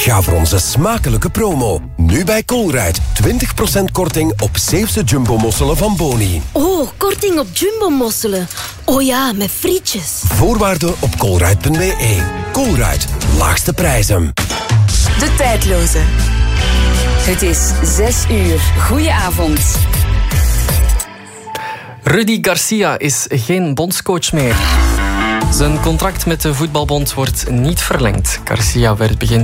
Ga voor onze smakelijke promo. Nu bij Colruyt 20% korting op Zeeuwse jumbo-mosselen van Boni. Oh, korting op jumbo-mosselen. Oh ja, met frietjes. Voorwaarden op colruyt.be. Colruyt, laagste prijzen. De tijdloze. Het is 6 uur. Goedenavond. Rudy Garcia is geen bondscoach meer. Zijn contract met de voetbalbond wordt niet verlengd. Garcia werd begin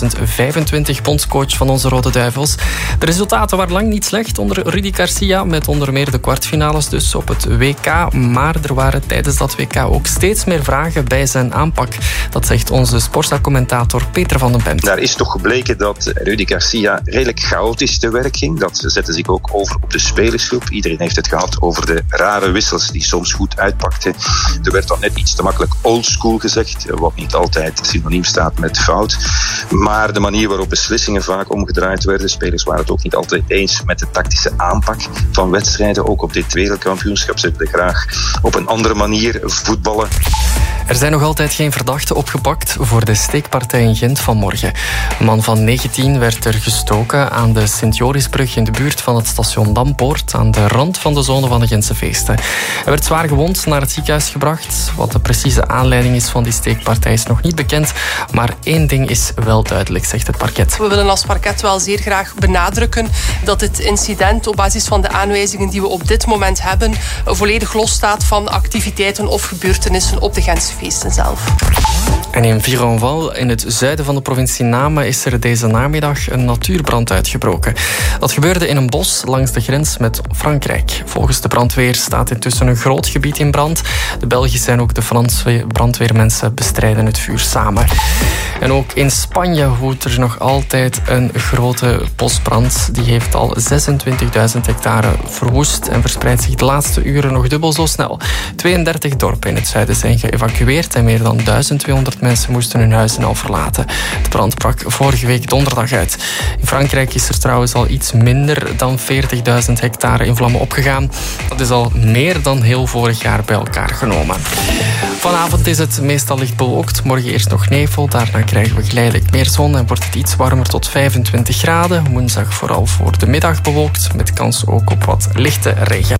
2025 bondscoach van onze Rode Duivels. De resultaten waren lang niet slecht onder Rudy Garcia, met onder meer de kwartfinales dus op het WK. Maar er waren tijdens dat WK ook steeds meer vragen bij zijn aanpak. Dat zegt onze Sporza-commentator Peter van den Bent. Daar is toch gebleken dat Rudy Garcia redelijk chaotisch te werk ging. Dat zette zich ook over op de spelersgroep. Iedereen heeft het gehad over de rare wissels die soms goed uitpakten. Er werd dan net iets te makkelijk oldschool gezegd, wat niet altijd synoniem staat met fout. Maar de manier waarop beslissingen vaak omgedraaid werden, spelers waren het ook niet altijd eens met de tactische aanpak van wedstrijden. Ook op dit wereldkampioenschap ze wilden graag op een andere manier voetballen. Er zijn nog altijd geen verdachten opgepakt voor de steekpartij in Gent vanmorgen. Een man van 19 werd er gestoken aan de Sint-Jorisbrug in de buurt van het station Dampoort, aan de rand van de zone van de Gentse feesten. Hij werd zwaar gewond naar het ziekenhuis gebracht. Wat de precieze aanleiding is van die steekpartij is nog niet bekend, maar één ding is wel duidelijk, zegt het parket. We willen als parket wel zeer graag benadrukken dat het incident op basis van de aanwijzingen die we op dit moment hebben volledig losstaat van activiteiten of gebeurtenissen op de Gentse feesten zelf. En in Vironval, in het zuiden van de provincie Namen, is er deze namiddag een natuurbrand uitgebroken. Dat gebeurde in een bos langs de grens met Frankrijk. Volgens de brandweer staat intussen een groot gebied in brand. De Belgische en ook de Franse brandweermensen bestrijden het vuur samen. En ook in Spanje woedt er nog altijd een grote bosbrand. Die heeft al 26.000 hectare verwoest en verspreidt zich de laatste uren nog dubbel zo snel. 32 dorpen in het zuiden zijn geëvacueerd en meer dan 1200 mensen moesten hun huizen al verlaten. De brand brak vorige week donderdag uit. In Frankrijk is er trouwens al iets minder dan 40.000 hectare in vlammen opgegaan. Dat is al meer dan heel vorig jaar bij elkaar genomen. Vanavond is het meestal licht bewolkt. Morgen eerst nog nevel. Daarna krijgen we geleidelijk meer zon en wordt het iets warmer tot 25 graden. Woensdag vooral voor de middag bewolkt, met kans ook op wat lichte regen.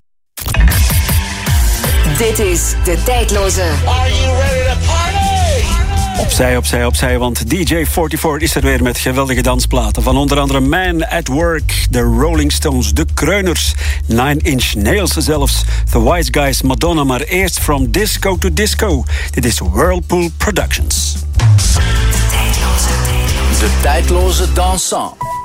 Dit is de tijdloze. Are you ready to party? Opzij, want DJ44 is er weer met geweldige dansplaten. Van onder andere Man at Work, de Rolling Stones, de Kreuners, 9 Inch Nails zelfs, The Wise Guys, Madonna. Maar eerst From Disco to Disco. Dit is Whirlpool Productions. De tijdloze dansant.